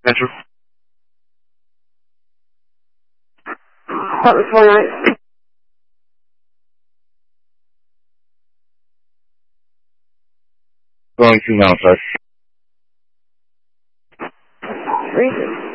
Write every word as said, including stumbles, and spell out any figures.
Metro. Apartment forty-nine. Going to Mount Fresh. Reason.